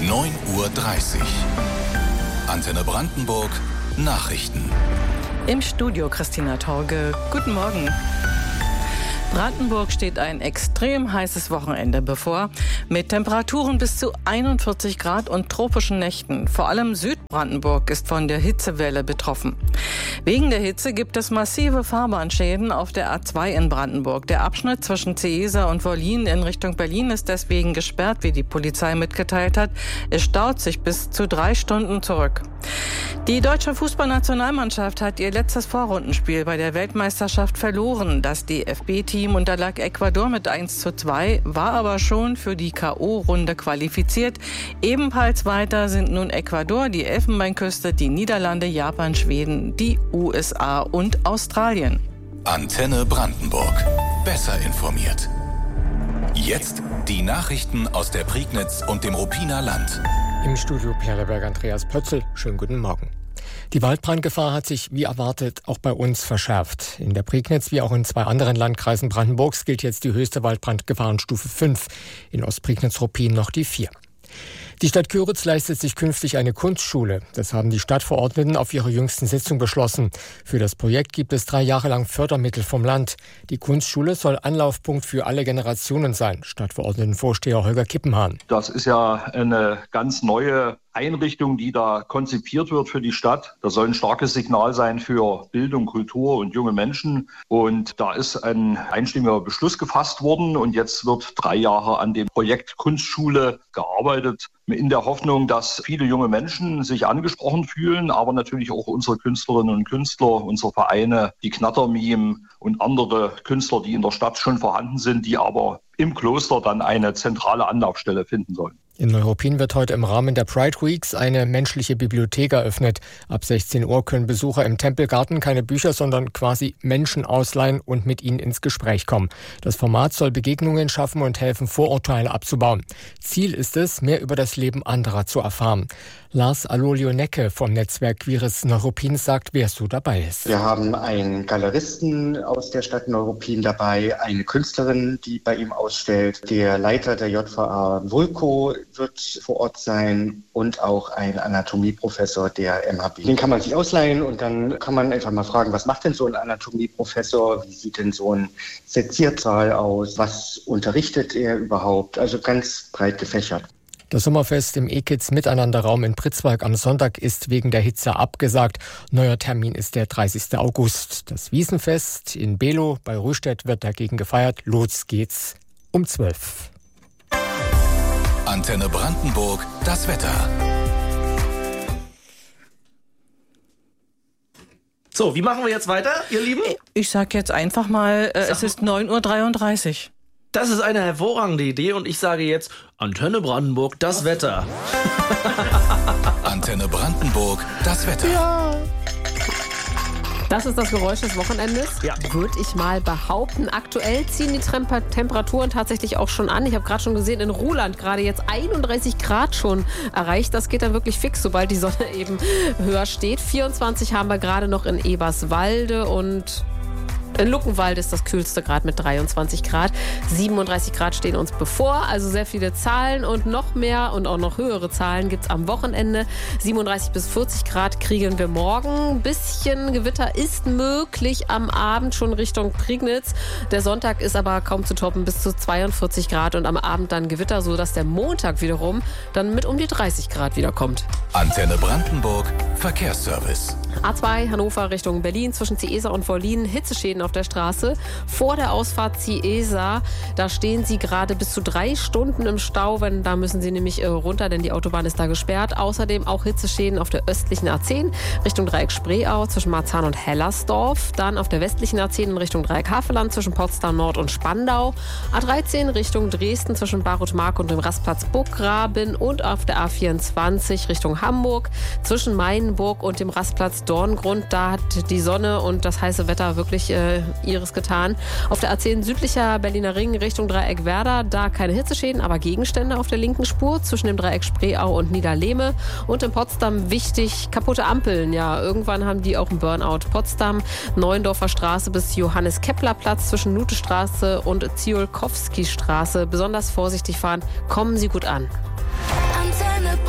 9:30 Uhr. Antenne Brandenburg Nachrichten. Im Studio Christina Torge. Guten Morgen. Brandenburg steht ein extrem heißes Wochenende bevor, mit Temperaturen bis zu 41 Grad und tropischen Nächten. Vor allem Südbrandenburg ist von der Hitzewelle betroffen. Wegen der Hitze gibt es massive Fahrbahnschäden auf der A2 in Brandenburg. Der Abschnitt zwischen Ceesa und Wollin in Richtung Berlin ist deswegen gesperrt, wie die Polizei mitgeteilt hat. Es staut sich bis zu 3 Stunden zurück. Die deutsche Fußballnationalmannschaft hat ihr letztes Vorrundenspiel bei der Weltmeisterschaft verloren. Das DFB-Team unterlag Ecuador mit 1:2, war aber schon für die K.O.-Runde qualifiziert. Ebenfalls weiter sind nun Ecuador, die Elfenbeinküste, die Niederlande, Japan, Schweden, die USA und Australien. Antenne Brandenburg. Besser informiert. Jetzt die Nachrichten aus der Prignitz und dem Ruppiner Land. Im Studio Perleberg Andreas Pötzl. Schönen guten Morgen. Die Waldbrandgefahr hat sich, wie erwartet, auch bei uns verschärft. In der Prignitz wie auch in 2 anderen Landkreisen Brandenburgs gilt jetzt die höchste Waldbrandgefahrenstufe 5. In Ostprignitz-Ruppin noch die 4. Die Stadt Kyritz leistet sich künftig eine Kunstschule. Das haben die Stadtverordneten auf ihrer jüngsten Sitzung beschlossen. Für das Projekt gibt es 3 Jahre lang Fördermittel vom Land. Die Kunstschule soll Anlaufpunkt für alle Generationen sein. Stadtverordnetenvorsteher Holger Kippenhahn. Das ist ja eine ganz neue Einrichtung, die da konzipiert wird für die Stadt. Das soll ein starkes Signal sein für Bildung, Kultur und junge Menschen. Und da ist ein einstimmiger Beschluss gefasst worden. Und jetzt wird 3 Jahre an dem Projekt Kunstschule gearbeitet, in der Hoffnung, dass viele junge Menschen sich angesprochen fühlen, aber natürlich auch unsere Künstlerinnen und Künstler, unsere Vereine, die Knattermime und andere Künstler, die in der Stadt schon vorhanden sind, die aber im Kloster dann eine zentrale Anlaufstelle finden sollen. In Neuruppin wird heute im Rahmen der Pride Weeks eine menschliche Bibliothek eröffnet. Ab 16 Uhr können Besucher im Tempelgarten keine Bücher, sondern quasi Menschen ausleihen und mit ihnen ins Gespräch kommen. Das Format soll Begegnungen schaffen und helfen, Vorurteile abzubauen. Ziel ist es, mehr über das Leben anderer zu erfahren. Lars Alolio-Necke vom Netzwerk Queeres Neuruppin sagt, wer so dabei ist. Wir haben einen Galeristen aus der Stadt Neuruppin dabei, eine Künstlerin, die bei ihm ausstellt, der Leiter der JVA Vulko wird vor Ort sein und auch ein Anatomieprofessor der MHB. Den kann man sich ausleihen und dann kann man einfach mal fragen, was macht denn so ein Anatomieprofessor? Wie sieht denn so ein Seziersaal aus? Was unterrichtet er überhaupt? Also ganz breit gefächert. Das Sommerfest im E-Kids Miteinanderraum in Pritzwalk am Sonntag ist wegen der Hitze abgesagt. Neuer Termin ist der 30. August. Das Wiesenfest in Below bei Rüstedt wird dagegen gefeiert. Los geht's um 12. Antenne Brandenburg, das Wetter. So, wie machen wir jetzt weiter, ihr Lieben? Ich sag jetzt einfach mal, es ist 9:33 Uhr. Das ist eine hervorragende Idee und ich sage jetzt Antenne Brandenburg, das Wetter. Antenne Brandenburg, das Wetter. Ja. Das ist das Geräusch des Wochenendes, ja. Würde ich mal behaupten. Aktuell ziehen die Temperaturen tatsächlich auch schon an. Ich habe gerade schon gesehen, in Ruhland gerade jetzt 31 Grad schon erreicht. Das geht dann wirklich fix, sobald die Sonne eben höher steht. 24 haben wir gerade noch in Eberswalde und in Luckenwalde ist das kühlste Grad mit 23 Grad. 37 Grad stehen uns bevor, also sehr viele Zahlen und noch mehr und auch noch höhere Zahlen gibt es am Wochenende. 37 bis 40 Grad kriegen wir morgen. Ein bisschen Gewitter ist möglich am Abend schon Richtung Prignitz. Der Sonntag ist aber kaum zu toppen, bis zu 42 Grad und am Abend dann Gewitter, sodass der Montag wiederum dann mit um die 30 Grad wiederkommt. Antenne Brandenburg, Verkehrsservice. A2 Hannover Richtung Berlin zwischen Ceesa und Wollin, Hitzeschäden auf der Straße. Vor der Ausfahrt Ceesa, da stehen Sie gerade bis zu 3 Stunden im Stau, da müssen Sie nämlich runter, denn die Autobahn ist da gesperrt. Außerdem auch Hitzeschäden auf der östlichen A10 Richtung Dreieck Spreeau zwischen Marzahn und Hellersdorf. Dann auf der westlichen A10 in Richtung Dreieck Havelland zwischen Potsdam Nord und Spandau. A13 Richtung Dresden zwischen Barutmark und dem Rastplatz Burggraben und auf der A24 Richtung Hamburg zwischen Mainenburg und dem Rastplatz Dorngrund. Da hat die Sonne und das heiße Wetter wirklich ihres getan. Auf der A10 südlicher Berliner Ring Richtung Dreieck Werder, da keine Hitzeschäden, aber Gegenstände auf der linken Spur zwischen dem Dreieck Spreeau und Niederlehme. Und in Potsdam wichtig, kaputte Ampeln. Ja, irgendwann haben die auch einen Burnout. Potsdam, Neuendorfer Straße bis Johannes-Kepler-Platz zwischen Nutestraße und Ziolkowski-Straße. Besonders vorsichtig fahren. Kommen Sie gut an. Antenne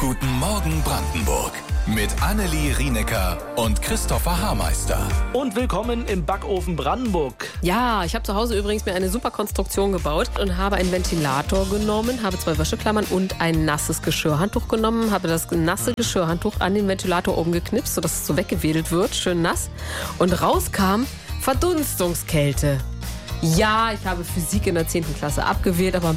Guten Morgen Brandenburg mit Annelie Rienecker und Christopher Haarmeister. Und willkommen im Backofen Brandenburg. Ja, ich habe zu Hause übrigens mir eine super Konstruktion gebaut und habe einen Ventilator genommen, habe 2 Wäscheklammern und ein nasses Geschirrhandtuch genommen, habe das nasse Geschirrhandtuch an den Ventilator oben geknipst, sodass es so weggewedelt wird, schön nass. Und rauskam Verdunstungskälte. Ja, ich habe Physik in der 10. Klasse abgewählt, aber